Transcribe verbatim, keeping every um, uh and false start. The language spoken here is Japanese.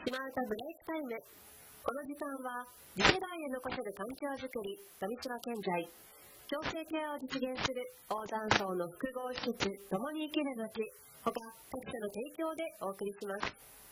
島唄ブレイクタイム。この時間は次世代へ残せる環境づくり、上諏訪建材、共生ケアを実現する大山荘の複合施設、共に生きる街、他各社の提供でお送りします。